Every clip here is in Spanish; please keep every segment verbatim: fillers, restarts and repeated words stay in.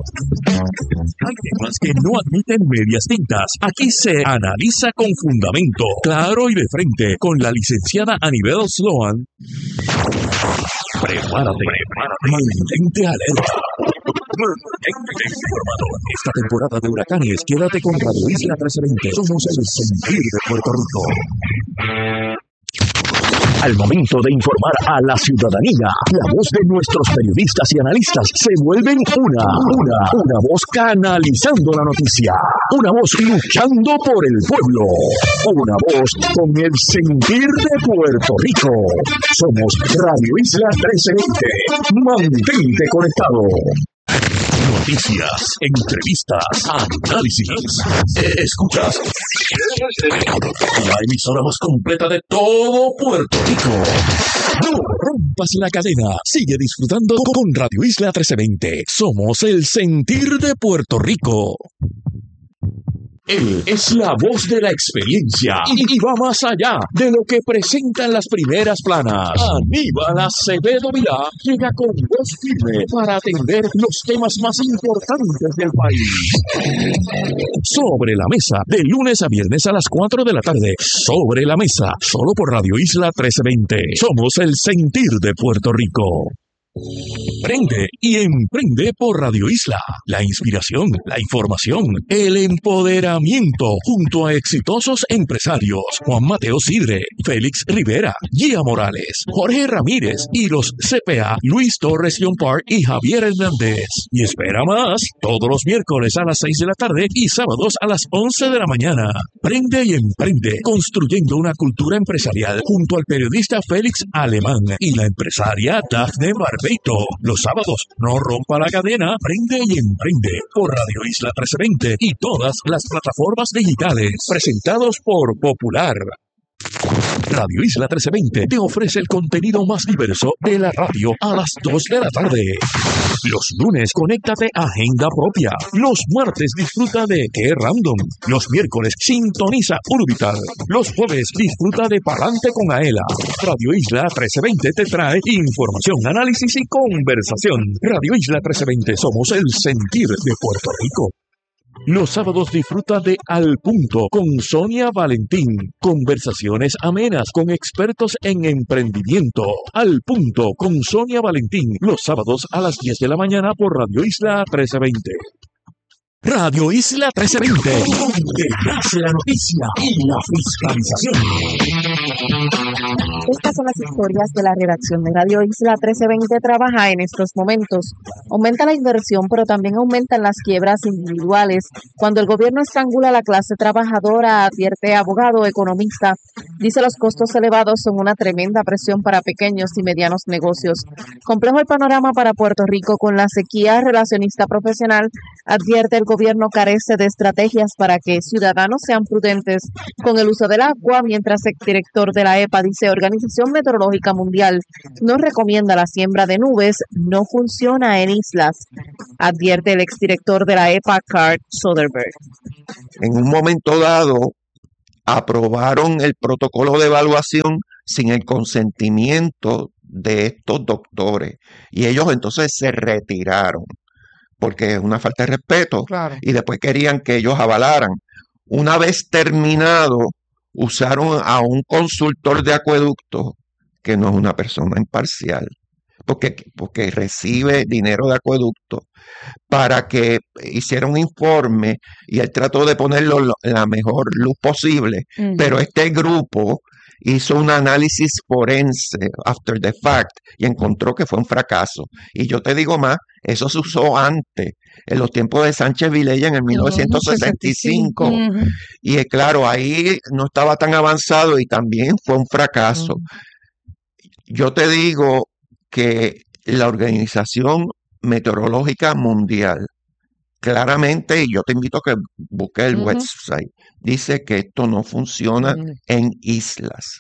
Hay temas que no admiten medias tintas. Aquí se analiza con fundamento, claro y de frente, con la licenciada Anibel Sloan. Prepárate, prepárate, mantente alerta. Mantente informado. Esta temporada de huracanes, quédate con Radio Isla trescientos veinte. Somos el sentir de Puerto Rico. Al momento de informar a la ciudadanía, la voz de nuestros periodistas y analistas se vuelven una, una, una voz canalizando la noticia, una voz luchando por el pueblo, una voz con el sentir de Puerto Rico. Somos Radio Isla trescientos veinte. Mantente conectado. Noticias, entrevistas, análisis. Escuchas la emisora más completa de todo Puerto Rico. No rompas la cadena. Sigue disfrutando con Radio Isla trescientos veinte. Somos el sentir de Puerto Rico. Él es la voz de la experiencia y, y va más allá de lo que presentan las primeras planas. Aníbal Acevedo Vilá llega con voz firme para atender los temas más importantes del país. Sobre la mesa, de lunes a viernes a las cuatro de la tarde. Sobre la mesa, solo por Radio Isla trescientos veinte. Somos el sentir de Puerto Rico. Prende y emprende por Radio Isla. La inspiración, la información, el empoderamiento junto a exitosos empresarios Juan Mateo Sidre, Félix Rivera, Gia Morales, Jorge Ramírez y los C P A Luis Torres Yompar y Javier Hernández. Y espera más, todos los miércoles a las seis de la tarde y sábados a las once de la mañana. Prende y emprende, construyendo una cultura empresarial junto al periodista Félix Alemán y la empresaria Dafne Barbeito. Los sábados, no rompa la cadena, prende y emprende por Radio Isla trescientos veinte y todas las plataformas digitales, presentados por Popular. Radio Isla trescientos veinte te ofrece el contenido más diverso de la radio a las dos de la tarde. Los lunes, conéctate a Agenda Propia. Los martes, disfruta de Qué Random. Los miércoles, sintoniza Urbital. Los jueves, disfruta de Palante con Aela. Radio Isla trescientos veinte te trae información, análisis y conversación. Radio Isla trescientos veinte, somos el sentir de Puerto Rico. Los sábados disfruta de Al Punto con Sonia Valentín. Conversaciones amenas con expertos en emprendimiento. Al Punto con Sonia Valentín. Los sábados a las diez de la mañana por Radio Isla trescientos veinte. Radio Isla trescientos veinte. Donde nace la noticia y la fiscalización. Estas son las historias de la redacción de Radio Isla trescientos veinte trabaja en estos momentos. Aumenta la inversión, pero también aumentan las quiebras individuales. Cuando el gobierno estrangula a la clase trabajadora, advierte abogado economista. Dice los costos elevados son una tremenda presión para pequeños y medianos negocios. Complejo el panorama para Puerto Rico con la sequía. Relacionista profesional advierte el gobierno carece de estrategias para que ciudadanos sean prudentes con el uso del agua, mientras el director de la E P A dice Organización Meteorológica Mundial no recomienda la siembra de nubes, no funciona en islas, advierte el exdirector de la E P A, Carl Soderberg. En un momento dado, aprobaron el protocolo de evaluación sin el consentimiento de estos doctores y ellos entonces se retiraron porque es una falta de respeto, claro. Y después querían que ellos avalaran. Una vez terminado, usaron a un consultor de acueducto que no es una persona imparcial, porque, porque recibe dinero de acueducto, para que hiciera un informe y él trató de ponerlo en la mejor luz posible, uh-huh. Pero este grupo hizo un análisis forense after the fact y encontró que fue un fracaso. Y yo te digo más, eso se usó antes, en los tiempos de Sánchez Vilella en el mil novecientos sesenta y cinco. Uh-huh. Y claro, ahí no estaba tan avanzado y también fue un fracaso. Uh-huh. Yo te digo que la Organización Meteorológica Mundial, claramente, y yo te invito a que busques el uh-huh. website, dice que esto no funciona uh-huh. en islas.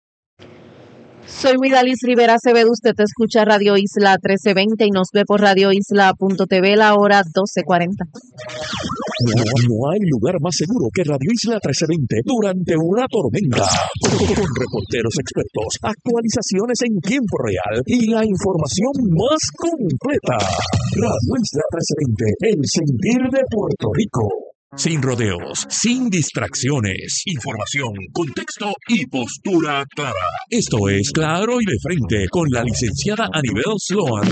Soy Midalis Rivera Acevedo, usted te escucha Radio Isla trece veinte y nos ve por radio isla punto t v la hora doce cuarenta. No, no hay lugar más seguro que Radio Isla trece veinte durante una tormenta. Con reporteros expertos, actualizaciones en tiempo real y la información más completa. Radio Isla trece veinte, el sentir de Puerto Rico. Sin rodeos, sin distracciones, información, contexto y postura clara. Esto es Claro y de Frente con la licenciada Anibel Sloan.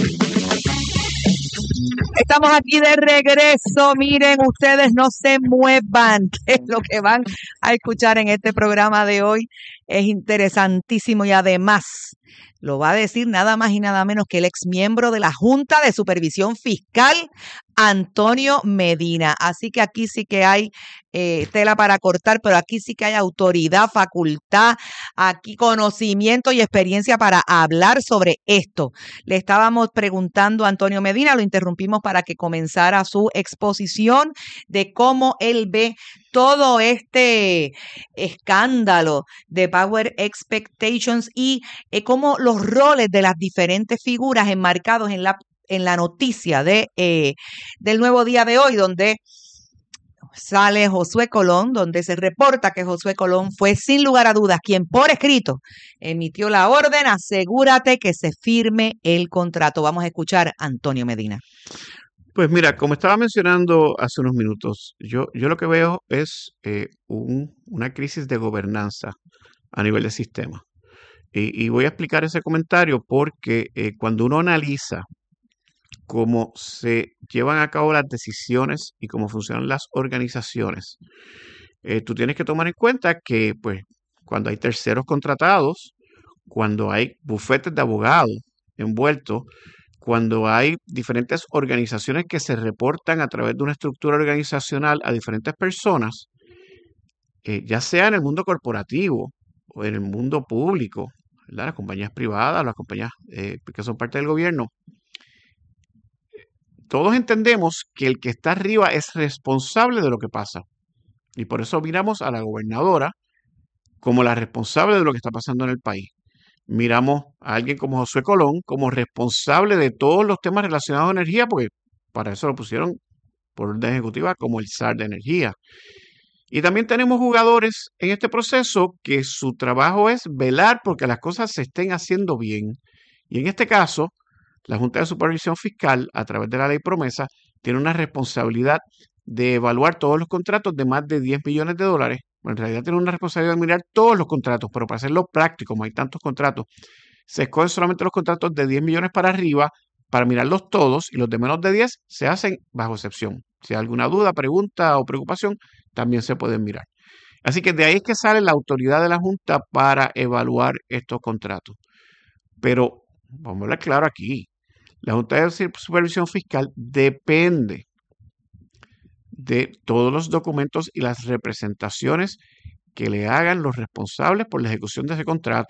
Estamos aquí de regreso. Miren, ustedes no se muevan, que lo que van a escuchar en este programa de hoy es interesantísimo y además lo va a decir nada más y nada menos que el ex miembro de la Junta de Supervisión Fiscal, Antonio Medina. Así que aquí sí que hay eh, tela para cortar, pero aquí sí que hay autoridad, facultad, aquí conocimiento y experiencia para hablar sobre esto. Le estábamos preguntando a Antonio Medina, lo interrumpimos para que comenzara su exposición de cómo él ve todo este escándalo de Power Expectations y eh, cómo los roles de las diferentes figuras enmarcados en la en la noticia de eh, del Nuevo Día de hoy, donde sale Josué Colón, donde se reporta que Josué Colón fue sin lugar a dudas quien por escrito emitió la orden, asegúrate que se firme el contrato. Vamos a escuchar a Antonio Medina. Pues mira, como estaba mencionando hace unos minutos, yo, yo lo que veo es eh, un, una crisis de gobernanza a nivel del sistema. Y, y voy a explicar ese comentario porque eh, cuando uno analiza cómo se llevan a cabo las decisiones y cómo funcionan las organizaciones, eh, tú tienes que tomar en cuenta que pues, cuando hay terceros contratados, cuando hay bufetes de abogados envueltos, cuando hay diferentes organizaciones que se reportan a través de una estructura organizacional a diferentes personas, eh, ya sea en el mundo corporativo o en el mundo público, ¿verdad? Las compañías privadas, las compañías eh, que son parte del gobierno, todos entendemos que el que está arriba es responsable de lo que pasa. Y por eso miramos a la gobernadora como la responsable de lo que está pasando en el país. Miramos a alguien como Josué Colón como responsable de todos los temas relacionados a energía, porque para eso lo pusieron por orden ejecutiva como el zar de energía. Y también tenemos jugadores en este proceso que su trabajo es velar porque las cosas se estén haciendo bien. Y en este caso, la Junta de Supervisión Fiscal, a través de la ley promesa, tiene una responsabilidad de evaluar todos los contratos de más de diez millones de dólares. Bueno, en realidad tiene una responsabilidad de mirar todos los contratos, pero para hacerlo práctico, como hay tantos contratos, se escogen solamente los contratos de diez millones para arriba para mirarlos todos y los de menos de diez se hacen bajo excepción. Si hay alguna duda, pregunta o preocupación, también se pueden mirar. Así que de ahí es que sale la autoridad de la Junta para evaluar estos contratos. Pero vamos a hablar claro aquí. La Junta de Supervisión Fiscal depende de todos los documentos y las representaciones que le hagan los responsables por la ejecución de ese contrato.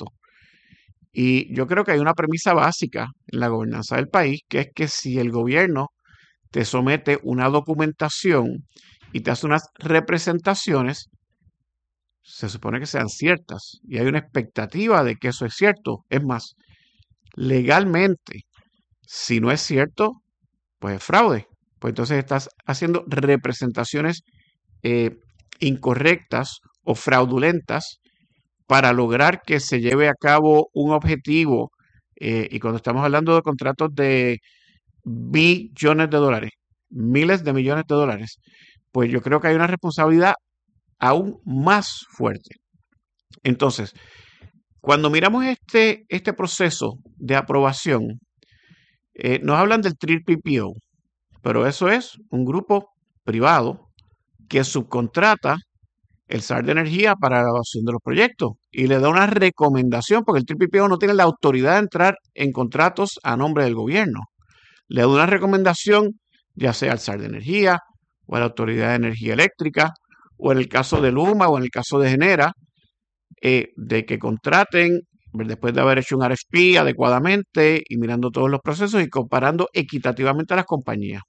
Y yo creo que hay una premisa básica en la gobernanza del país, que es que si el gobierno te somete una documentación y te hace unas representaciones, se supone que sean ciertas y hay una expectativa de que eso es cierto. Es más, legalmente, si no es cierto, pues es fraude. Pues entonces estás haciendo representaciones eh, incorrectas o fraudulentas para lograr que se lleve a cabo un objetivo. Eh, y cuando estamos hablando de contratos de billones de dólares, miles de millones de dólares, pues yo creo que hay una responsabilidad aún más fuerte. Entonces, cuando miramos este, este proceso de aprobación, eh, nos hablan del T P P O, pero eso es un grupo privado que subcontrata el zar de energía para la evaluación de los proyectos y le da una recomendación, porque el T P P O no tiene la autoridad de entrar en contratos a nombre del gobierno. Le da una recomendación, ya sea al zar de energía o a la Autoridad de Energía Eléctrica, o en el caso de Luma o en el caso de Genera, eh, de que contraten después de haber hecho un R F P adecuadamente y mirando todos los procesos y comparando equitativamente a las compañías.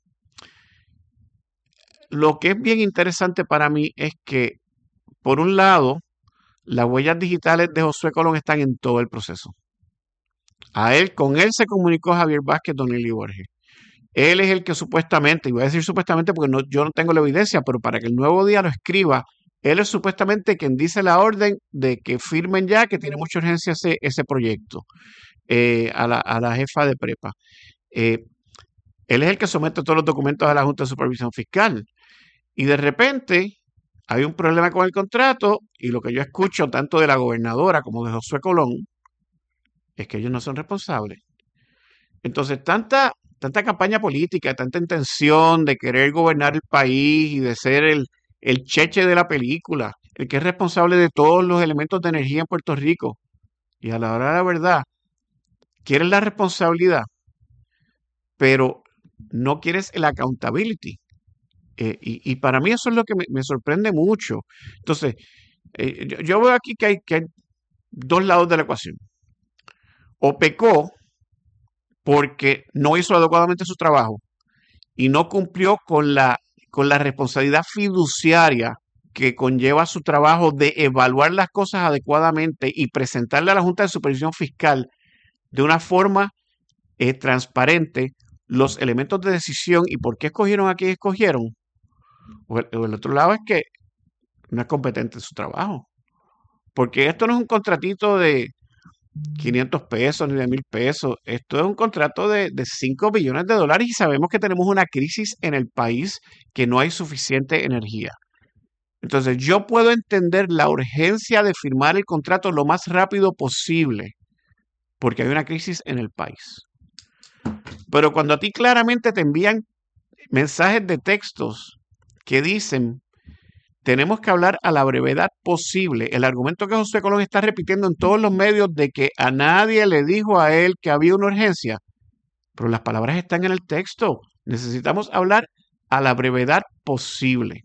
Lo que es bien interesante para mí es que, por un lado, las huellas digitales de Josué Colón están en todo el proceso. A él, con él se comunicó Javier Vázquez, Don Eli Borges. él es el que supuestamente, y voy a decir supuestamente porque no, yo no tengo la evidencia, pero para que el Nuevo Día lo escriba, él es supuestamente quien dice la orden de que firmen ya, que tiene mucha urgencia ese, ese proyecto eh, a, la, a la jefa de prepa. Eh, él es el que somete todos los documentos a la Junta de Supervisión Fiscal. Y de repente hay un problema con el contrato y lo que yo escucho tanto de la gobernadora como de Josué Colón es que ellos no son responsables. Entonces, tanta, tanta campaña política, tanta intención de querer gobernar el país y de ser el, el cheche de la película, el que es responsable de todos los elementos de energía en Puerto Rico. Y a la hora de la verdad, quieres la responsabilidad, pero no quieres el accountability. Eh, y, y para mí eso es lo que me, me sorprende mucho. Entonces, eh, yo, yo veo aquí que hay, que hay dos lados de la ecuación. O pecó porque no hizo adecuadamente su trabajo y no cumplió con la, con la responsabilidad fiduciaria que conlleva su trabajo de evaluar las cosas adecuadamente y presentarle a la Junta de Supervisión Fiscal de una forma eh, transparente los elementos de decisión y por qué escogieron a quien escogieron. O el, o el otro lado es que no es competente en su trabajo. Porque esto no es un contratito de quinientos pesos ni de mil pesos. Esto es un contrato de, de cinco billones de dólares y sabemos que tenemos una crisis en el país que no hay suficiente energía. Entonces yo puedo entender la urgencia de firmar el contrato lo más rápido posible porque hay una crisis en el país. Pero cuando a ti claramente te envían mensajes de textos que dicen tenemos que hablar a la brevedad posible. El argumento que José Colón está repitiendo en todos los medios de que a nadie le dijo a él que había una urgencia, pero las palabras están en el texto. Necesitamos hablar a la brevedad posible.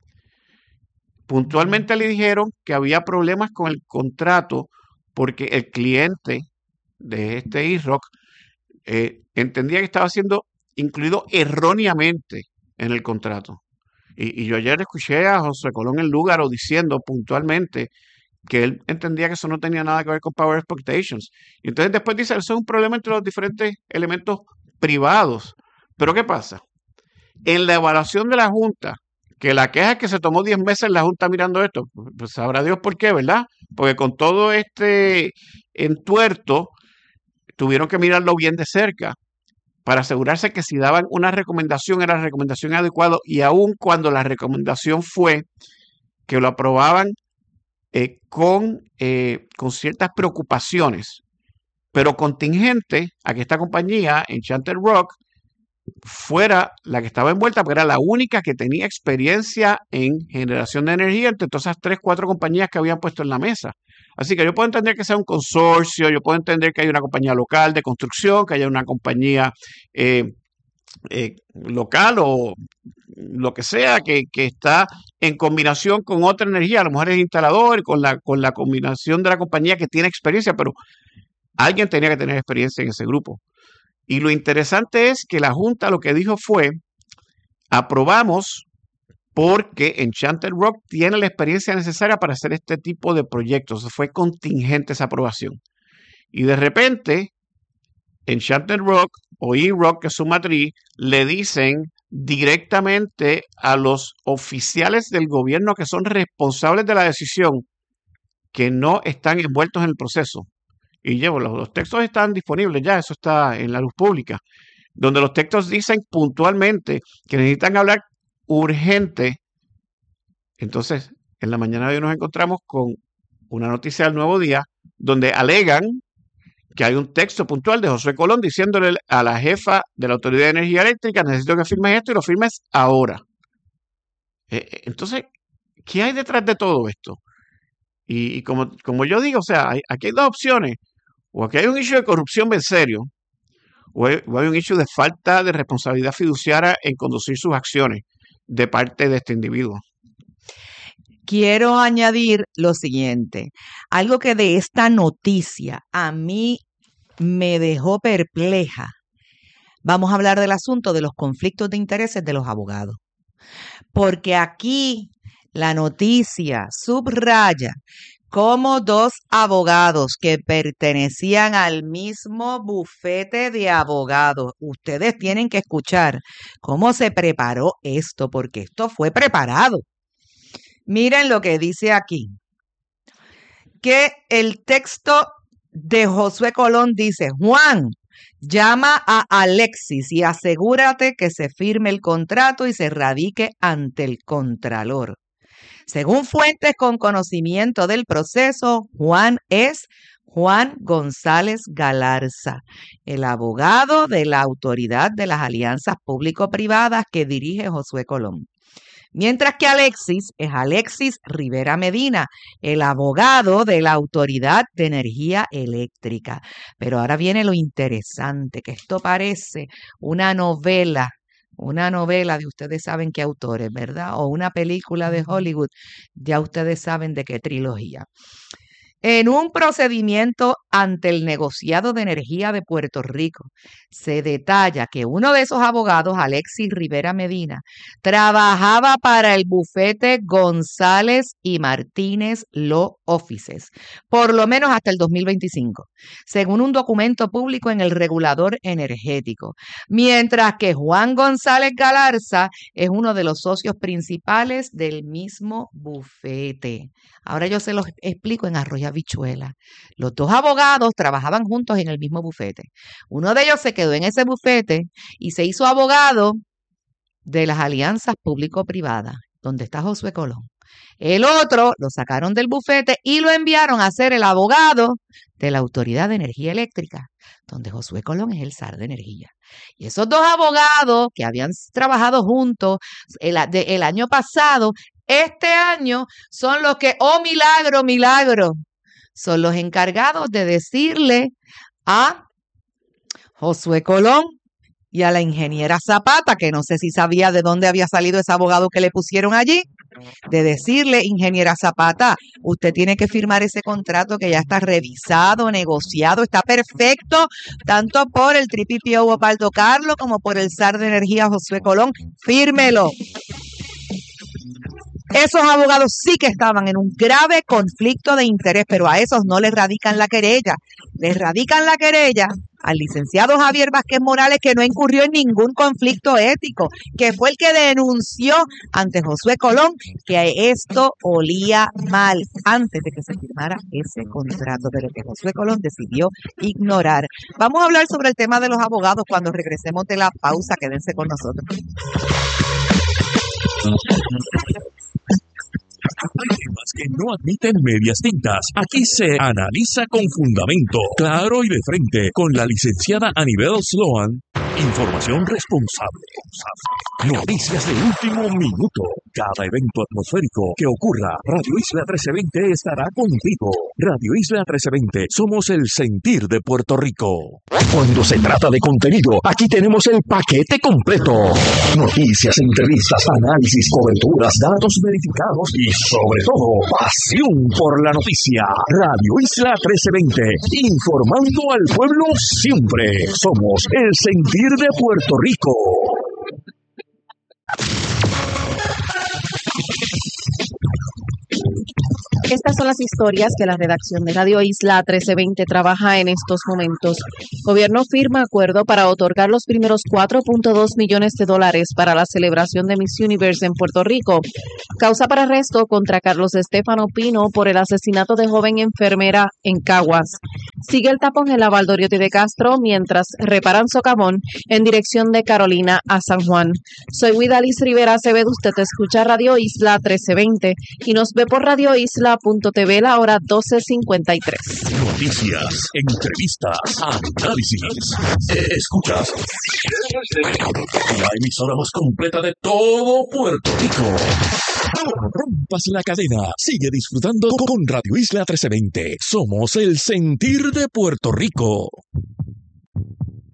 Puntualmente le dijeron que había problemas con el contrato porque el cliente de este I R O C eh, entendía que estaba siendo incluido erróneamente en el contrato. Y, y yo ayer escuché a José Colón en Lúgaro diciendo puntualmente que él entendía que eso no tenía nada que ver con Power Expectations. Y entonces después dice, eso es un problema entre los diferentes elementos privados. Pero ¿qué pasa? En la evaluación de la Junta, que la queja es que se tomó diez meses la Junta mirando esto, pues sabrá Dios por qué, ¿verdad? Porque con todo este entuerto, tuvieron que mirarlo bien de cerca para asegurarse que si daban una recomendación era la recomendación adecuada y aun cuando la recomendación fue que lo aprobaban eh, con, eh, con ciertas preocupaciones, pero contingente a que esta compañía, Enchanted Rock, fuera la que estaba envuelta, porque era la única que tenía experiencia en generación de energía entre todas esas tres, cuatro compañías que habían puesto en la mesa. Así que yo puedo entender que sea un consorcio, yo puedo entender que hay una compañía local de construcción, que haya una compañía eh, eh, local o lo que sea, que, que está en combinación con otra energía, a lo mejor es instalador, con la, con la combinación de la compañía que tiene experiencia, pero alguien tenía que tener experiencia en ese grupo. Y lo interesante es que la Junta lo que dijo fue, aprobamos porque Enchanted Rock tiene la experiencia necesaria para hacer este tipo de proyectos. Fue contingente esa aprobación. Y de repente, Enchanted Rock o E-Rock, que es su matriz, le dicen directamente a los oficiales del gobierno que son responsables de la decisión que no están envueltos en el proceso. Y llevo, los, los textos están disponibles ya, eso está en la luz pública, donde los textos dicen puntualmente que necesitan hablar urgente. Entonces, en la mañana de hoy nos encontramos con una noticia del Nuevo Día, donde alegan que hay un texto puntual de José Colón diciéndole a la jefa de la Autoridad de Energía Eléctrica, necesito que firmes esto y lo firmes ahora. Eh, entonces, ¿qué hay detrás de todo esto? Y, y como, como yo digo, o sea, hay, aquí hay dos opciones. O aquí hay un issue de corrupción bien serio, o hay, o hay un issue de falta de responsabilidad fiduciaria en conducir sus acciones de parte de este individuo. Quiero añadir lo siguiente, algo que de esta noticia a mí me dejó perpleja. Vamos a hablar del asunto de los conflictos de intereses de los abogados, porque aquí la noticia subraya cómo dos abogados que pertenecían al mismo bufete de abogados, ustedes tienen que escuchar cómo se preparó esto, porque esto fue preparado. Miren lo que dice aquí, que el texto de Josué Colón dice: Juan, llama a Alexis y asegúrate que se firme el contrato y se radique ante el Contralor. Según fuentes con conocimiento del proceso, Juan es Juan González Galarza, el abogado de la Autoridad de las Alianzas Público-Privadas que dirige Josué Colón. Mientras que Alexis es Alexis Rivera Medina, el abogado de la Autoridad de Energía Eléctrica. Pero ahora viene lo interesante, que esto parece una novela. Una novela de ustedes saben qué autores, ¿verdad? O una película de Hollywood, ya ustedes saben de qué trilogía. En un procedimiento ante el negociado de energía de Puerto Rico, se detalla que uno de esos abogados, Alexis Rivera Medina, trabajaba para el bufete González y Martínez Law Offices, por lo menos hasta el dos mil veinticinco, según un documento público en el Regulador Energético, mientras que Juan González Galarza es uno de los socios principales del mismo bufete. Ahora yo se los explico en arroz y habichuela. Los dos abogados trabajaban juntos en el mismo bufete. Uno de ellos se quedó en ese bufete y se hizo abogado de las alianzas público-privadas, donde está Josué Colón. El otro lo sacaron del bufete y lo enviaron a ser el abogado de la Autoridad de Energía Eléctrica, donde Josué Colón es el zar de energía. Y esos dos abogados que habían trabajado juntos el, de, el año pasado, este año son los que, oh milagro, milagro, son los encargados de decirle a Josué Colón y a la ingeniera Zapata, que no sé si sabía de dónde había salido ese abogado que le pusieron allí, de decirle: ingeniera Zapata, usted tiene que firmar ese contrato que ya está revisado, negociado, está perfecto, tanto por el P P O Opaldo Carlos como por el zar de energía Josué Colón, fírmelo. Esos abogados sí que estaban en un grave conflicto de interés, pero a esos no les radican la querella. Les radican la querella al licenciado Javier Vázquez Morales, que no incurrió en ningún conflicto ético, que fue el que denunció ante Josué Colón que esto olía mal antes de que se firmara ese contrato, pero que Josué Colón decidió ignorar. Vamos a hablar sobre el tema de los abogados cuando regresemos de la pausa. Quédense con nosotros. Hay temas que no admiten medias tintas. Aquí se analiza con fundamento, claro y de frente, con la licenciada Anibel Sloan. Información responsable. Noticias de último minuto. Cada evento atmosférico que ocurra, Radio Isla trece veinte estará contigo. Radio Isla trece veinte, somos el sentir de Puerto Rico. Cuando se trata de contenido, aquí tenemos el paquete completo. Noticias, entrevistas, análisis, coberturas, datos verificados y sobre todo, pasión por la noticia. Radio Isla trece veinte, informando al pueblo siempre. Somos el sentir de Puerto Rico. Estas son las historias que la redacción de Radio Isla trece veinte trabaja en estos momentos. Gobierno firma acuerdo para otorgar los primeros cuatro punto dos millones de dólares para la celebración de Miss Universe en Puerto Rico. Causa para arresto contra Carlos Estefano Pino por el asesinato de joven enfermera en Caguas. Sigue el tapón en la Valdoriotti de Castro mientras reparan socavón en dirección de Carolina a San Juan. Soy Widalis Rivera Acevedo, usted escucha Radio Isla trece veinte y nos ve por radio isla punto t v la hora doce cincuenta y tres. Noticias, entrevistas, análisis. Escuchas la emisora más completa de todo Puerto Rico. No rompas la cadena. Sigue disfrutando con Radio Isla trece veinte. Somos el sentir de Puerto Rico.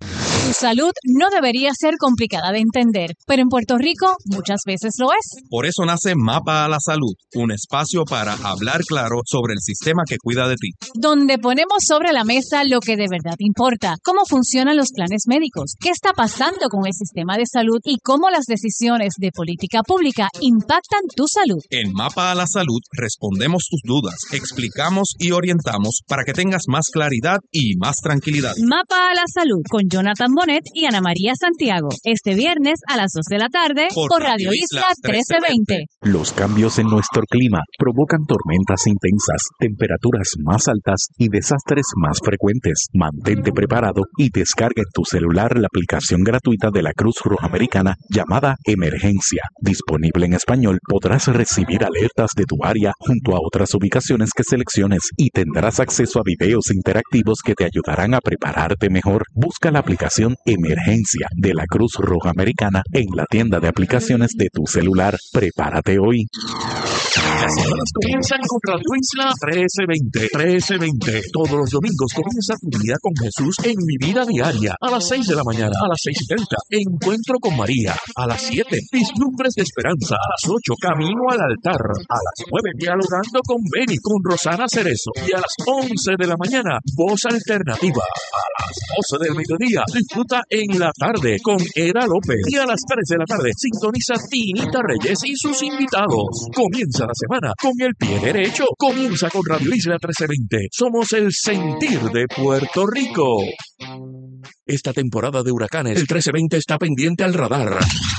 Tu salud no debería ser complicada de entender, pero en Puerto Rico muchas veces lo es. Por eso nace Mapa a la Salud, un espacio para hablar claro sobre el sistema que cuida de ti. Donde ponemos sobre la mesa lo que de verdad importa, cómo funcionan los planes médicos, qué está pasando con el sistema de salud y cómo las decisiones de política pública impactan tu salud. En Mapa a la Salud respondemos tus dudas, explicamos y orientamos para que tengas más claridad y más tranquilidad. Mapa a la Salud con Jonathan Bonet y Ana María Santiago. Este viernes a las dos de la tarde por, por Radio Isla trece veinte. Los cambios en nuestro clima provocan tormentas intensas, temperaturas más altas y desastres más frecuentes. Mantente preparado y descarga en tu celular la aplicación gratuita de la Cruz Roja Americana llamada Emergencia. Disponible en español, podrás recibir alertas de tu área junto a otras ubicaciones que selecciones y tendrás acceso a videos interactivos que te ayudarán a prepararte mejor. Busca la aplicación Emergencia de la Cruz Roja Americana en la tienda de aplicaciones de tu celular. Prepárate hoy. Las semanas comienzan con Radio Isla trece veinte. trece veinte. Todos los domingos comienza tu día con Jesús en Mi Vida Diaria. A las seis de la mañana, a las seis y treinta. Encuentro con María. A las siete. Vislumbres de Esperanza. A las ocho. Camino al altar. A las nueve. Dialogando con Benny, con Rosana Cerezo. Y a las once de la mañana, Voz Alternativa. A las doce del mediodía, disfruta En la Tarde con Eda López. Y a las tres de la tarde, sintoniza Tinita Reyes y sus invitados. Comienza la semana con el pie derecho. Comienza con Radio Isla trece veinte. Somos el sentir de Puerto Rico. Esta temporada de huracanes, el trece veinte está pendiente al radar.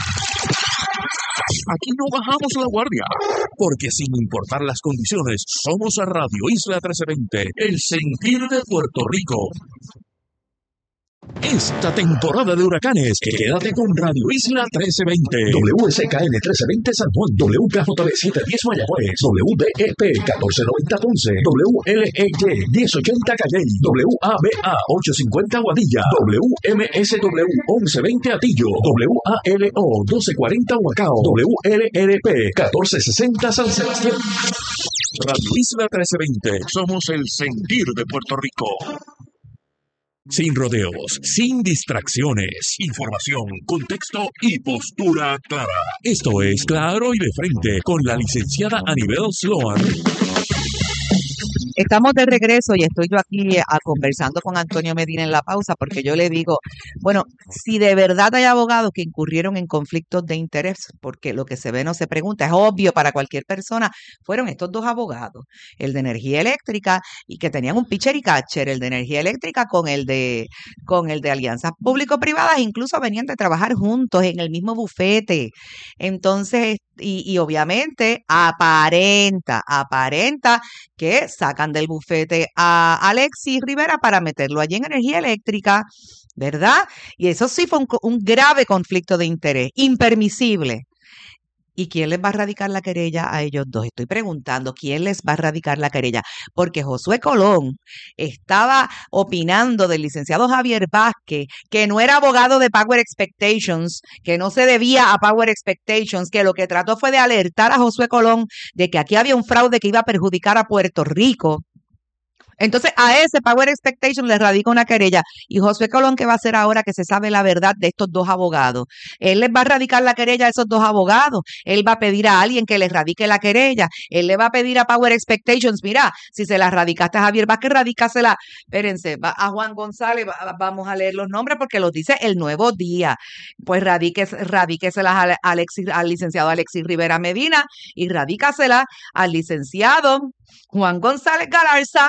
Aquí no bajamos la guardia, porque sin importar las condiciones, somos a Radio Isla trece veinte, el sentir de Puerto Rico. Esta temporada de huracanes, quédate con Radio Isla trece veinte. W S K N trece veinte San Juan, W K J B setecientos diez Mayagüez, W D E P catorce noventa Ponce, W L E Y diez ochenta Calley, W A B A ochocientos cincuenta Guadilla, W M S W once veinte Atillo, W A L O doce cuarenta Huacao, W L R P catorce sesenta San Sebastián. Radio Isla trece veinte, somos el sentir de Puerto Rico. Sin rodeos, sin distracciones, información, contexto y postura clara. Esto es Claro y de Frente con la licenciada Anibel Sloan. Estamos de regreso y estoy yo aquí a, conversando con Antonio Medina en la pausa porque yo le digo, bueno, si de verdad hay abogados que incurrieron en conflictos de interés, porque lo que se ve no se pregunta, es obvio para cualquier persona, fueron estos dos abogados, el de energía eléctrica y que tenían un pitcher y catcher, el de energía eléctrica con el de con el de alianzas público-privadas, incluso venían de trabajar juntos en el mismo bufete. Entonces, y, y obviamente aparenta, aparenta que sacan del bufete a Alexis Rivera para meterlo allí en energía eléctrica, ¿verdad? Y eso sí fue un, un grave conflicto de interés, impermisible. ¿Y quién les va a radicar la querella a ellos dos? Estoy preguntando, ¿quién les va a radicar la querella? Porque Josué Colón estaba opinando del licenciado Javier Vázquez, que no era abogado de Power Expectations, que no se debía a Power Expectations, que lo que trató fue de alertar a Josué Colón de que aquí había un fraude que iba a perjudicar a Puerto Rico. Entonces, a ese Power Expectation le radica una querella. Y Josué Colón, ¿qué va a hacer ahora que se sabe la verdad de estos dos abogados? Él les va a radicar la querella a esos dos abogados. Él va a pedir a alguien que les radique la querella. Él le va a pedir a Power Expectations, mira, si se la radicaste a Javier Vázquez, radícasela. Espérense, va a Juan González, va, vamos a leer los nombres porque los dice El Nuevo Día. Pues radíques, radíqueselas al, Alexis, al licenciado Alexis Rivera Medina y radícasela al licenciado Juan González Galarza.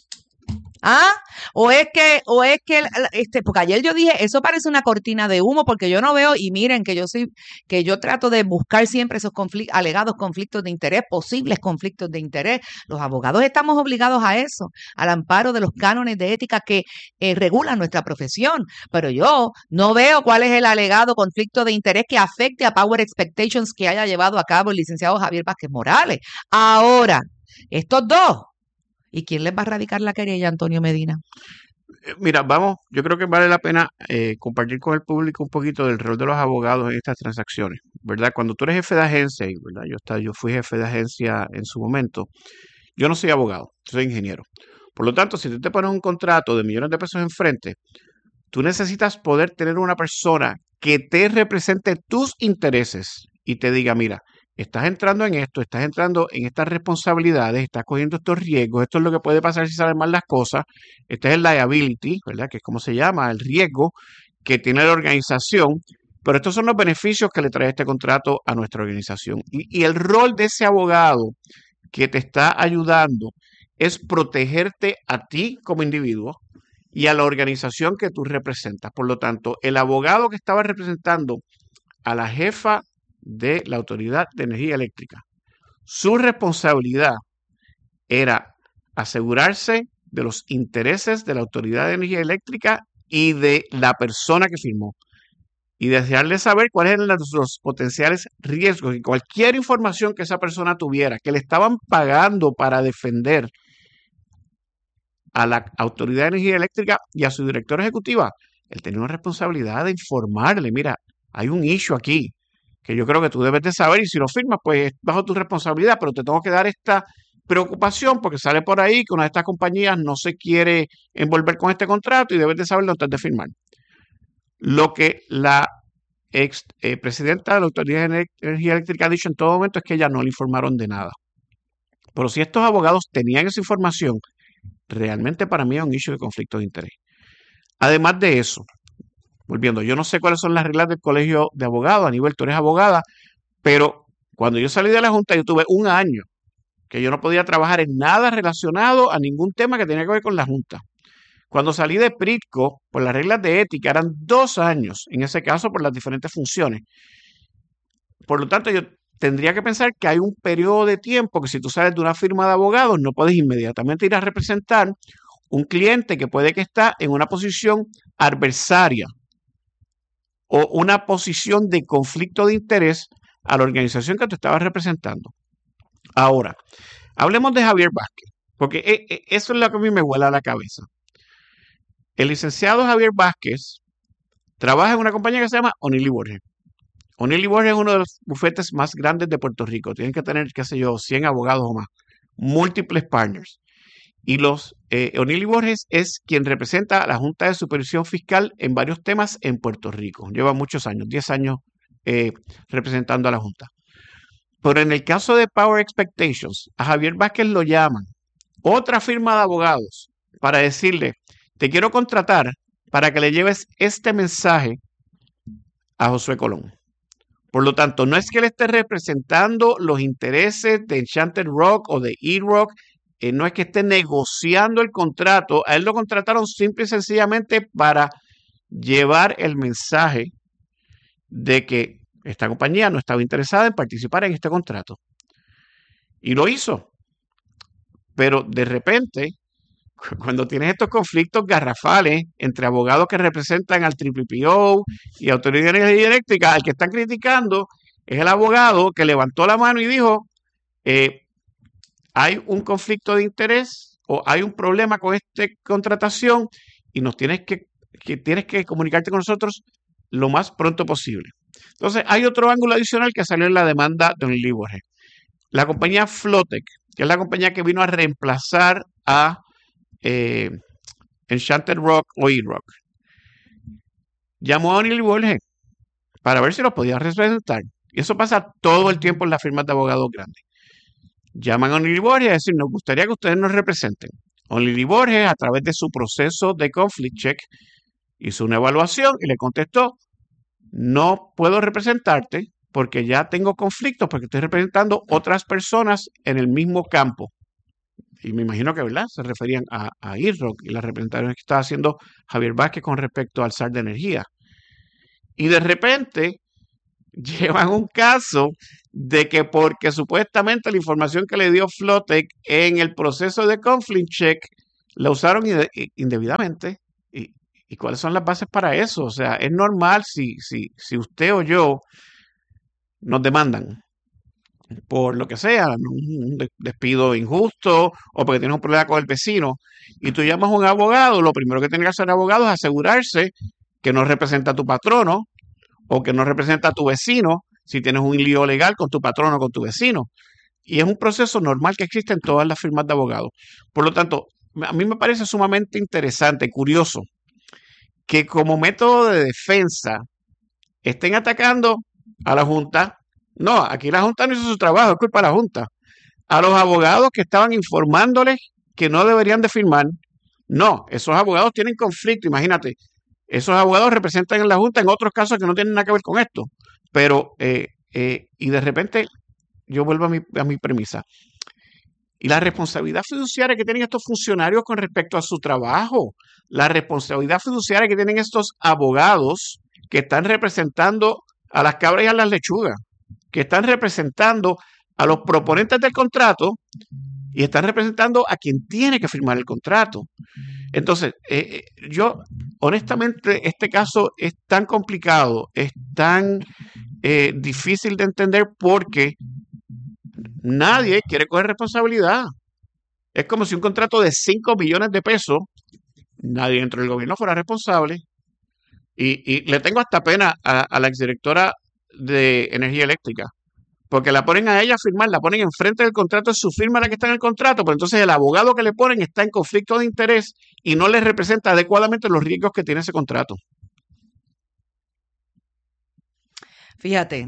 ¿Ah? O es que, o es que, este, porque ayer yo dije, eso parece una cortina de humo, porque yo no veo, y miren que yo soy, que yo trato de buscar siempre esos conflictos, alegados conflictos de interés, posibles conflictos de interés. Los abogados estamos obligados a eso, al amparo de los cánones de ética que eh, regulan nuestra profesión. Pero yo no veo cuál es el alegado conflicto de interés que afecte a Power Expectations que haya llevado a cabo el licenciado Javier Vázquez Morales. Ahora, estos dos, ¿y quién les va a radicar la querella, Antonio Medina? Mira, vamos, yo creo que vale la pena eh, compartir con el público un poquito del rol de los abogados en estas transacciones, ¿verdad? Cuando tú eres jefe de agencia, ¿verdad? Yo, está, yo fui jefe de agencia en su momento, yo no soy abogado, soy ingeniero. Por lo tanto, si tú te pones un contrato de millones de pesos enfrente, tú necesitas poder tener una persona que te represente tus intereses y te diga, mira, estás entrando en esto, estás entrando en estas responsabilidades, estás cogiendo estos riesgos, esto es lo que puede pasar si salen mal las cosas, este es el liability, ¿verdad? Que es como se llama, el riesgo que tiene la organización, pero estos son los beneficios que le trae este contrato a nuestra organización. Y, y el rol de ese abogado que te está ayudando es protegerte a ti como individuo y a la organización que tú representas. Por lo tanto, el abogado que estaba representando a la jefa de la Autoridad de Energía Eléctrica, su responsabilidad era asegurarse de los intereses de la Autoridad de Energía Eléctrica y de la persona que firmó, y desearle saber cuáles eran los, los potenciales riesgos y cualquier información que esa persona tuviera, que le estaban pagando para defender a la Autoridad de Energía Eléctrica y a su directora ejecutiva. Él tenía una responsabilidad de informarle, mira, hay un issue aquí que yo creo que tú debes de saber, y si lo firmas, pues es bajo tu responsabilidad, pero te tengo que dar esta preocupación porque sale por ahí que una de estas compañías no se quiere envolver con este contrato y debes de saberlo antes de firmar. Lo que la ex eh, presidenta de la Autoridad de Energía Eléctrica ha dicho en todo momento es que ella no le informaron de nada. Pero si estos abogados tenían esa información, realmente para mí es un issue de conflicto de interés. Además de eso, volviendo, yo no sé cuáles son las reglas del colegio de abogados, Aníbal, tú eres abogada, pero cuando yo salí de la Junta, yo tuve un año que yo no podía trabajar en nada relacionado a ningún tema que tenía que ver con la Junta. Cuando salí de Pritco, por las reglas de ética, eran dos años, en ese caso por las diferentes funciones. Por lo tanto, yo tendría que pensar que hay un periodo de tiempo que si tú sales de una firma de abogados, no puedes inmediatamente ir a representar un cliente que puede que está en una posición adversaria o una posición de conflicto de interés a la organización que tú estabas representando. Ahora, hablemos de Javier Vázquez, porque eso es lo que a mí me vuela a la cabeza. El licenciado Javier Vázquez trabaja en una compañía que se llama O'Neill y Borges. O'Neill y Borges es uno de los bufetes más grandes de Puerto Rico. Tienen que tener, qué sé yo, cien abogados o más. Múltiples partners. Y los eh, O'Neill y Borges es quien representa a la Junta de Supervisión Fiscal en varios temas en Puerto Rico. Lleva muchos años, diez años eh, representando a la Junta. Pero en el caso de Power Expectations, a Javier Vázquez lo llaman otra firma de abogados para decirle, te quiero contratar para que le lleves este mensaje a Josué Colón. Por lo tanto, no es que él esté representando los intereses de Enchanted Rock o de E-Rock, eh, no es que esté negociando el contrato, a él lo contrataron simple y sencillamente para llevar el mensaje de que esta compañía no estaba interesada en participar en este contrato. Y lo hizo. Pero de repente, cuando tienes estos conflictos garrafales entre abogados que representan al Triple P O y Autoridad de Energía Eléctrica, al que están criticando es el abogado que levantó la mano y dijo, eh, hay un conflicto de interés o hay un problema con esta contratación y nos tienes que, que, tienes que comunicarte con nosotros lo más pronto posible. Entonces, hay otro ángulo adicional que salió en la demanda de O'Neill y Borges. La compañía Flotec, que es la compañía que vino a reemplazar a Eh, Enchanted Rock o E-Rock, llamó a O'Neill y Borges para ver si los podía representar. Y eso pasa todo el tiempo en las firmas de abogados grandes. Llaman a O'Neill y Borges a decir, nos gustaría que ustedes nos representen. O'Neill y Borges, a través de su proceso de conflict check, hizo una evaluación y le contestó, no puedo representarte porque ya tengo conflictos, porque estoy representando otras personas en el mismo campo. Y me imagino que, ¿verdad?, se referían a, a E-Rock y las representaciones que estaba haciendo Javier Vázquez con respecto al S A R de energía. Y de repente llevan un caso de que porque supuestamente la información que le dio Flotec en el proceso de conflict check la usaron indebidamente. ¿Y, y cuáles son las bases para eso? O sea, es normal si, si, si usted o yo nos demandan por lo que sea, un despido injusto o porque tienes un problema con el vecino y tú llamas a un abogado, lo primero que tiene que hacer el abogado es asegurarse que no representa a tu patrono o que no representa a tu vecino si tienes un lío legal con tu patrono o con tu vecino. Y es un proceso normal que existe en todas las firmas de abogados. Por lo tanto, a mí me parece sumamente interesante, curioso, que como método de defensa estén atacando a la Junta. No, aquí la Junta no hizo su trabajo, es culpa de la Junta. A los abogados que estaban informándoles que no deberían de firmar. No, esos abogados tienen conflicto, imagínate. Esos abogados representan en la Junta en otros casos que no tienen nada que ver con esto. Pero, eh, eh, y de repente, yo vuelvo a mi, a mi premisa. Y la responsabilidad fiduciaria que tienen estos funcionarios con respecto a su trabajo, la responsabilidad fiduciaria que tienen estos abogados que están representando a las cabras y a las lechugas, que están representando a los proponentes del contrato y están representando a quien tiene que firmar el contrato. Entonces, eh, yo, honestamente, este caso es tan complicado, es tan eh, difícil de entender porque nadie quiere coger responsabilidad. Es como si un contrato de cinco millones de pesos, nadie dentro del gobierno fuera responsable. Y, y le tengo hasta pena a, a la exdirectora de Energía Eléctrica, porque la ponen a ella a firmar, la ponen enfrente del contrato, es su firma la que está en el contrato, pero entonces el abogado que le ponen está en conflicto de interés y no le representa adecuadamente los riesgos que tiene ese contrato. Fíjate,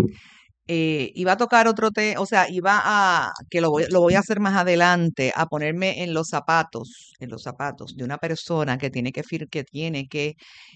eh, iba a tocar otro tema, o sea, iba a, que lo voy, lo voy a hacer más adelante, a ponerme en los zapatos, en los zapatos de una persona que tiene que, fir- que tiene que,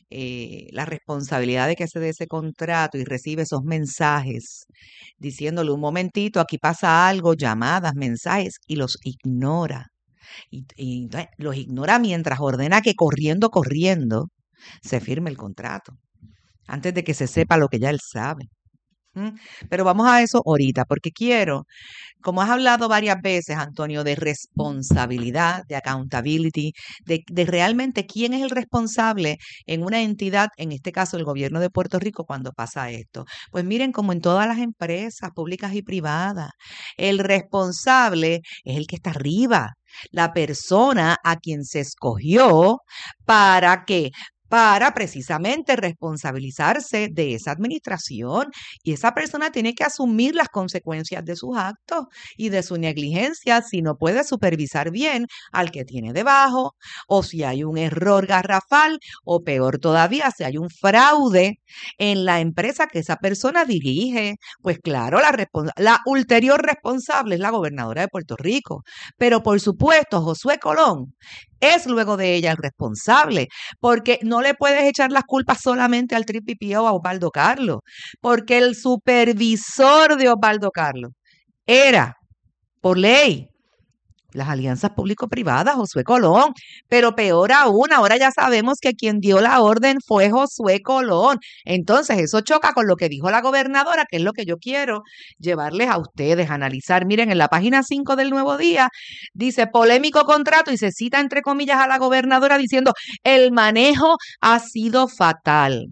eh, la responsabilidad de que se dé ese contrato y recibe esos mensajes diciéndole un momentito, aquí pasa algo, llamadas, mensajes, y los ignora. Y, y entonces los ignora mientras ordena que corriendo, corriendo, se firme el contrato, antes de que se sepa lo que ya él sabe. ¿Mm? Pero vamos a eso ahorita, porque quiero, como has hablado varias veces, Antonio, de responsabilidad, de accountability, de, de realmente quién es el responsable en una entidad, en este caso el gobierno de Puerto Rico, cuando pasa esto. Pues miren, como en todas las empresas públicas y privadas, el responsable es el que está arriba, la persona a quien se escogió para que para precisamente responsabilizarse de esa administración, y esa persona tiene que asumir las consecuencias de sus actos y de su negligencia si no puede supervisar bien al que tiene debajo, o si hay un error garrafal, o peor todavía, si hay un fraude en la empresa que esa persona dirige. Pues claro, la, respons- la ulterior responsable es la gobernadora de Puerto Rico, pero por supuesto Josué Colón es luego de ella el responsable, porque no le puedes echar las culpas solamente al P P P O, a Osvaldo Carlos, porque el supervisor de Osvaldo Carlos era, por ley, las alianzas público-privadas, Josué Colón. Pero peor aún, ahora ya sabemos que quien dio la orden fue Josué Colón. Entonces, eso choca con lo que dijo la gobernadora, que es lo que yo quiero llevarles a ustedes a analizar. Miren, en la página cinco del Nuevo Día dice polémico contrato y se cita entre comillas a la gobernadora diciendo el manejo ha sido fatal.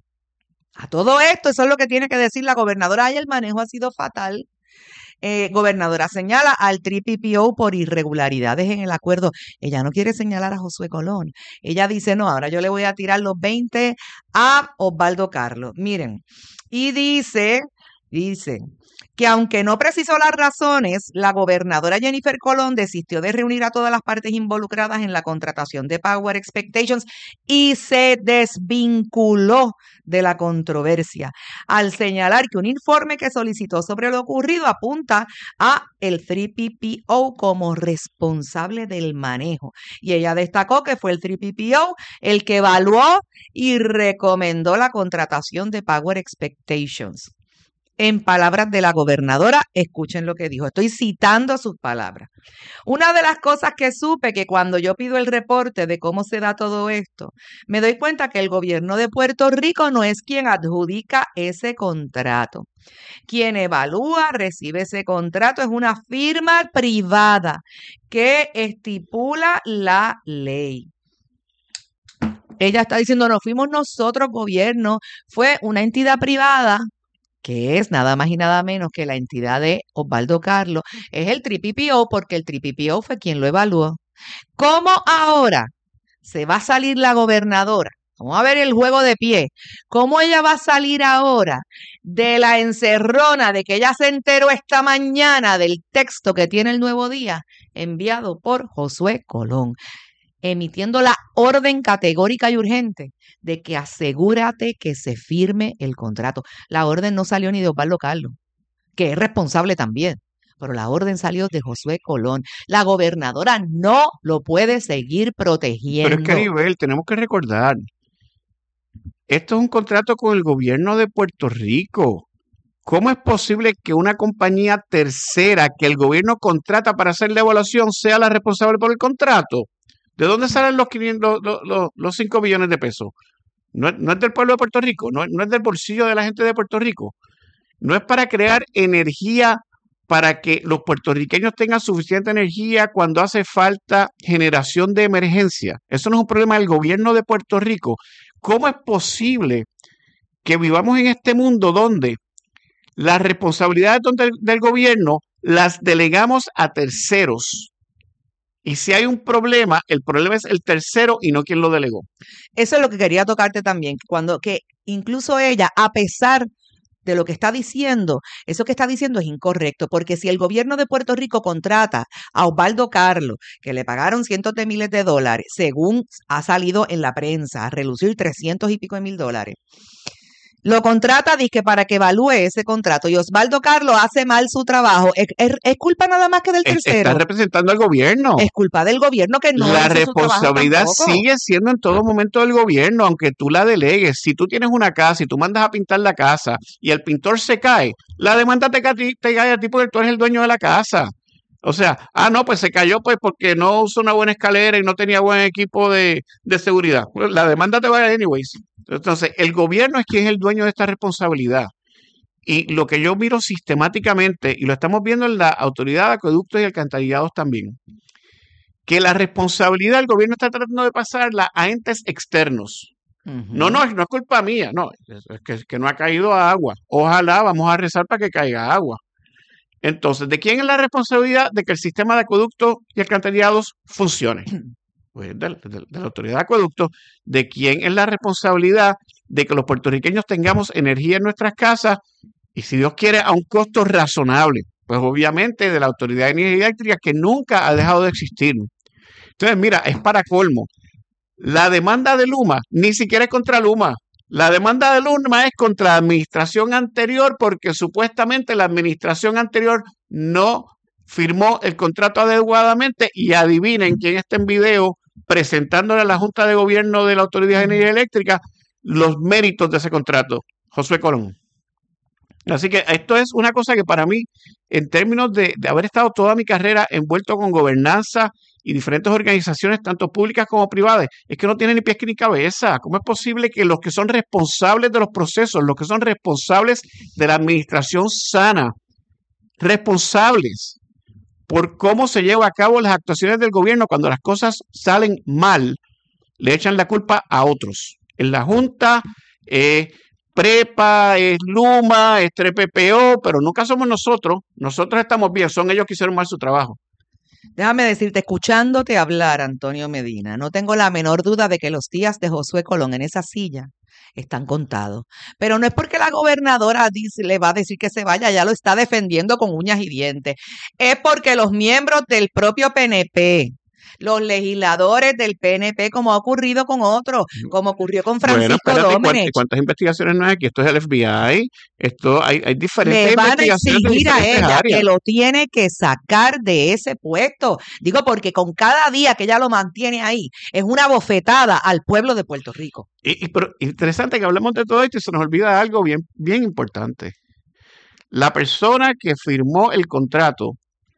A todo esto, eso es lo que tiene que decir la gobernadora. Ay, el manejo ha sido fatal. Eh, gobernadora señala al P P P O por irregularidades en el acuerdo. Ella no quiere señalar a Josué Colón. Ella dice, no, ahora yo le voy a tirar los veinte a Osvaldo Carlos. Miren, y dice, dice que aunque no precisó las razones, la gobernadora Jennifer Colón desistió de reunir a todas las partes involucradas en la contratación de Power Expectations y se desvinculó de la controversia, al señalar que un informe que solicitó sobre lo ocurrido apunta a el P P P O como responsable del manejo. Y ella destacó que fue el P P P O el que evaluó y recomendó la contratación de Power Expectations. En palabras de la gobernadora, escuchen lo que dijo. Estoy citando sus palabras. Una de las cosas que supe que cuando yo pido el reporte de cómo se da todo esto, me doy cuenta que el gobierno de Puerto Rico no es quien adjudica ese contrato. Quien evalúa, recibe ese contrato, es una firma privada que estipula la ley. Ella está diciendo, no fuimos nosotros, gobierno, fue una entidad privada, que es nada más y nada menos que la entidad de Osvaldo Carlos, es el P P P O, porque el P P P O fue quien lo evaluó. ¿Cómo ahora se va a salir la gobernadora? Vamos a ver el juego de pie. ¿Cómo ella va a salir ahora de la encerrona de que ella se enteró esta mañana del texto que tiene el Nuevo Día enviado por Josué Colón? emitiendo la orden categórica y urgente de que asegúrate que se firme el contrato. La orden no salió ni de Osvaldo Carlos, que es responsable también, pero la orden salió de Josué Colón. La gobernadora no lo puede seguir protegiendo. Pero es que a nivel, tenemos que recordar, esto es un contrato con el gobierno de Puerto Rico. ¿Cómo es posible que una compañía tercera que el gobierno contrata para hacer la evaluación sea la responsable por el contrato? ¿De dónde salen los, quinientos, los, los, los cinco millones de pesos? No es, no es del pueblo de Puerto Rico, no, no es del bolsillo de la gente de Puerto Rico. No es para crear energía para que los puertorriqueños tengan suficiente energía cuando hace falta generación de emergencia. Eso no es un problema del gobierno de Puerto Rico. ¿Cómo es posible que vivamos en este mundo donde las responsabilidades del, del gobierno las delegamos a terceros? Y si hay un problema, el problema es el tercero y no quien lo delegó. Eso es lo que quería tocarte también, cuando que incluso ella, a pesar de lo que está diciendo, eso que está diciendo es incorrecto, porque si el gobierno de Puerto Rico contrata a Osvaldo Carlos, que le pagaron cientos de miles de dólares, según ha salido en la prensa, a relucir trescientos y pico de mil dólares, lo contrata dizque para que evalúe ese contrato y Osvaldo Carlos hace mal su trabajo, ¿es, es, es culpa nada más que del tercero? Está representando al gobierno. Es culpa del gobierno que no La hace su trabajo responsabilidad tampoco. sigue siendo en todo momento del gobierno, aunque tú la delegues. Si tú tienes una casa y tú mandas a pintar la casa y el pintor se cae, la demanda te, ca- te cae a ti porque tú eres el dueño de la casa. O sea, ah, no, pues se cayó pues porque no usó una buena escalera y no tenía buen equipo de, de seguridad. Pues la demanda te va a anyways. Entonces, el gobierno es quien es el dueño de esta responsabilidad. Y lo que yo miro sistemáticamente, y lo estamos viendo en la Autoridad de Acueductos y Alcantarillados también, que la responsabilidad del gobierno está tratando de pasarla a entes externos. Ujú. No, no, no es culpa mía, no, es, es que, es que no ha caído agua. Ojalá vamos a rezar para que caiga agua. Entonces, ¿de quién es la responsabilidad de que el sistema de acueductos y alcantarillados funcione? Pues de, de- de la autoridad de acueductos. ¿De quién es la responsabilidad de que los puertorriqueños tengamos energía en nuestras casas? Y si Dios quiere, a un costo razonable. Pues obviamente de la Autoridad de Energía Eléctrica, que nunca ha dejado de existir. Entonces, mira, es para colmo. La demanda de Luma ni siquiera es contra Luma. La demanda de Luma es contra la administración anterior porque supuestamente la administración anterior no firmó el contrato adecuadamente y adivinen quién está en video presentándole a la Junta de Gobierno de la Autoridad de Energía Eléctrica los méritos de ese contrato, Josué Colón. Así que esto es una cosa que para mí, en términos de, de haber estado toda mi carrera envuelto con gobernanza y diferentes organizaciones, tanto públicas como privadas, es que no tiene ni pies ni cabeza. ¿Cómo es posible que los que son responsables de los procesos, los que son responsables de la administración sana, responsables por cómo se lleva a cabo las actuaciones del gobierno cuando las cosas salen mal, le echan la culpa a otros? En la Junta, eh, Prepa, es Luma, es tres P P O, pero nunca somos nosotros. Nosotros estamos bien, son ellos que hicieron mal su trabajo. Déjame decirte, escuchándote hablar, Antonio Medina, no tengo la menor duda de que los días de Josué Colón en esa silla están contados. Pero no es porque la gobernadora dice, le va a decir que se vaya, ya lo está defendiendo con uñas y dientes. Es porque los miembros del propio P N P, los legisladores del P N P, como ha ocurrido con otros, como ocurrió con Bueno, Francisco espérate, ¿cuántas, Domenech, cuántas investigaciones no hay aquí? Esto es el F B I, esto hay, hay diferentes le van a investigaciones de exigir a diferentes ella áreas. que lo tiene que sacar de ese puesto. Digo, porque con cada día que ella lo mantiene ahí, es una bofetada al pueblo de Puerto Rico. Y, y- pero interesante que hablemos de todo esto y se nos olvida algo bien, bien importante. La persona que firmó el contrato,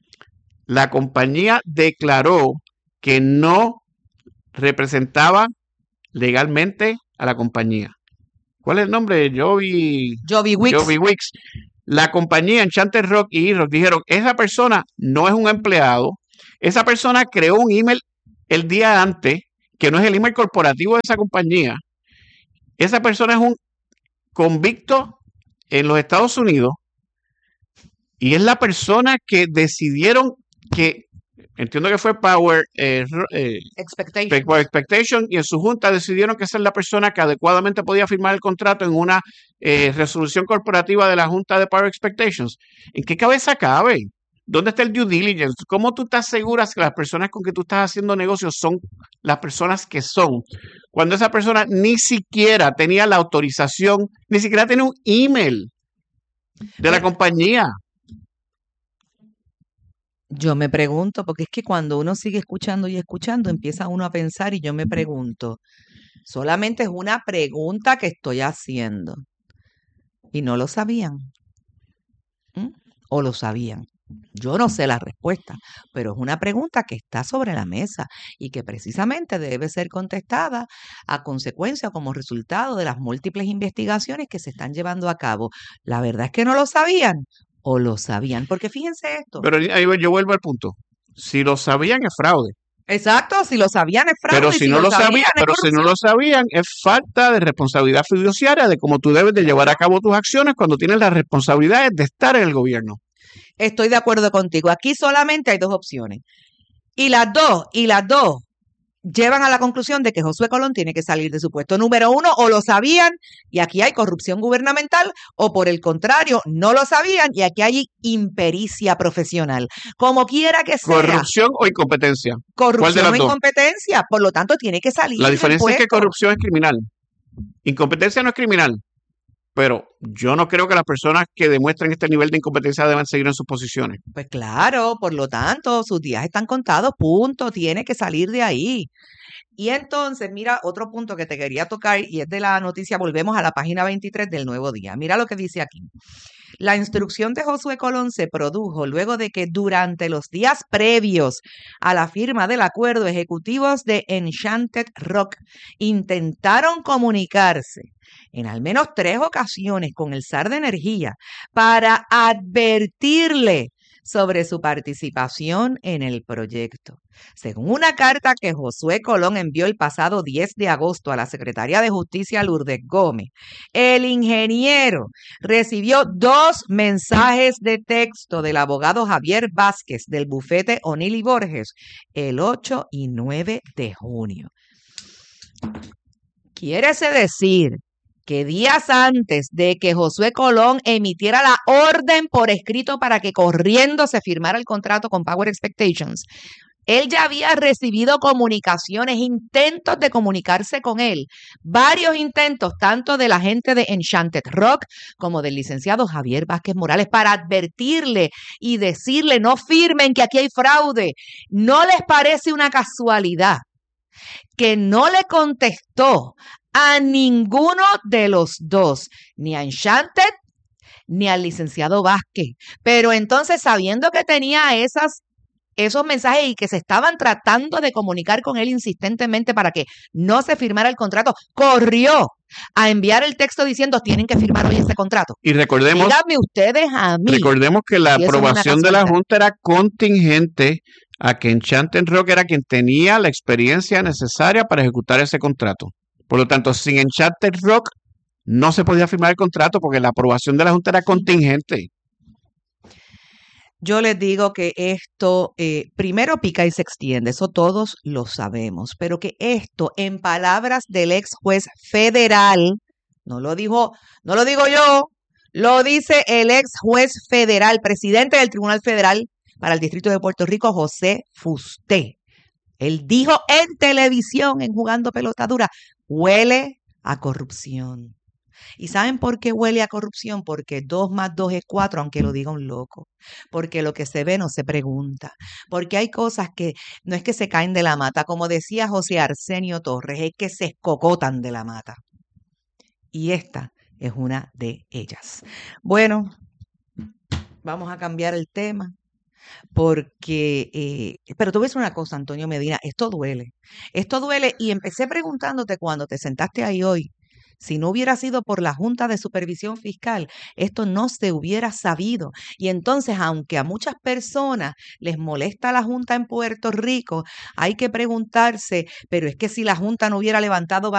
la compañía declaró que no representaba legalmente a la compañía. ¿Cuál es el nombre? Jovi, Jovi Wicks. Jovi Wicks. La compañía Enchanted Rock y E-Rock dijeron, esa persona no es un empleado, esa persona creó un email el día antes, que no es el email corporativo de esa compañía. Esa persona es un convicto en los Estados Unidos y es la persona que decidieron que, entiendo que fue Power, eh, eh, Expectation. Power Expectation, y en su junta decidieron que esa es la persona que adecuadamente podía firmar el contrato en una eh, resolución corporativa de la junta de Power Expectations. ¿En qué cabeza cabe? ¿Dónde está el due diligence? ¿Cómo tú estás segura que las personas con que tú estás haciendo negocios son las personas que son? Cuando esa persona ni siquiera tenía la autorización, ni siquiera tenía un email de la compañía. Yo me pregunto, porque es que cuando uno sigue escuchando y escuchando, empieza uno a pensar y yo me pregunto, solamente es una pregunta que estoy haciendo. Y no lo sabían. ¿Mm? ¿O lo sabían? Yo no sé la respuesta, pero es una pregunta que está sobre la mesa y que precisamente debe ser contestada a consecuencia o como resultado de las múltiples investigaciones que se están llevando a cabo. La verdad es que no lo sabían o lo sabían, porque fíjense esto. Pero ahí yo vuelvo al punto. Si lo sabían es fraude. Exacto, si lo sabían es fraude. Pero si, si no lo sabían, pero si no lo sabían es falta de responsabilidad fiduciaria de cómo tú debes de llevar a cabo tus acciones cuando tienes las responsabilidades de estar en el gobierno. Estoy de acuerdo contigo. Aquí solamente hay dos opciones. Y las dos, y las dos llevan a la conclusión de que Josué Colón tiene que salir de su puesto. Número uno, o lo sabían y aquí hay corrupción gubernamental, o por el contrario, no lo sabían y aquí hay impericia profesional. Como quiera que sea. ¿Corrupción o incompetencia? Corrupción o incompetencia. Por lo tanto, tiene que salir. La diferencia es que corrupción es criminal. Incompetencia no es criminal. Pero yo no creo que las personas que demuestren este nivel de incompetencia deban seguir en sus posiciones. Pues claro, por lo tanto, sus días están contados, punto, tiene que salir de ahí. Y entonces, mira, otro punto que te quería tocar y es de la noticia, volvemos a la página veintitrés del Nuevo Día. Mira lo que dice aquí. La instrucción de Josué Colón se produjo luego de que durante los días previos a la firma del acuerdo, ejecutivos de Enchanted Rock intentaron comunicarse en al menos tres ocasiones con el S A R de Energía para advertirle sobre su participación en el proyecto. Según una carta que Josué Colón envió el pasado diez de agosto a la Secretaría de Justicia Lourdes Gómez, el ingeniero recibió dos mensajes de texto del abogado Javier Vázquez del bufete O'Neill y Borges el ocho y nueve de junio. Quiere decir que días antes de que Josué Colón emitiera la orden por escrito para que corriendo se firmara el contrato con Power Expectations, él ya había recibido comunicaciones, intentos de comunicarse con él, varios intentos, tanto de la gente de Enchanted Rock como del licenciado Javier Vázquez Morales, para advertirle y decirle, no firmen, que aquí hay fraude. ¿No les parece una casualidad que no le contestó a ninguno de los dos, ni a Enchanted ni al licenciado Vázquez? Pero entonces, sabiendo que tenía esas, esos mensajes y que se estaban tratando de comunicar con él insistentemente para que no se firmara el contrato, corrió a enviar el texto diciendo tienen que firmar hoy ese contrato. Y recordemos, díganme ustedes a mí. Recordemos que la aprobación de la Junta era contingente a que Enchanted Rock era quien tenía la experiencia necesaria para ejecutar ese contrato. Por lo tanto, sin Enchanted Rock no se podía firmar el contrato porque la aprobación de la Junta era contingente. Yo les digo que esto eh, primero pica y se extiende, eso todos lo sabemos, pero que esto, en palabras del ex juez federal, no lo dijo, no lo digo yo, lo dice el ex juez federal, presidente del Tribunal Federal para el Distrito de Puerto Rico, José Fusté. Él dijo en televisión, en Jugando Pelota Dura, huele a corrupción. ¿Y saben por qué huele a corrupción? Porque dos más dos es cuatro, aunque lo diga un loco. Porque lo que se ve no se pregunta. Porque hay cosas que no es que se caen de la mata, como decía José Arsenio Torres, es que se escocotan de la mata. Y esta es una de ellas. Bueno, vamos a cambiar el tema. Porque, eh, pero tú ves una cosa, Antonio Medina, esto duele. Esto duele y empecé preguntándote cuando te sentaste ahí hoy, si no hubiera sido por la Junta de Supervisión Fiscal, esto no se hubiera sabido. Y entonces, aunque a muchas personas les molesta la Junta en Puerto Rico, hay que preguntarse, pero es que si la Junta no hubiera levantado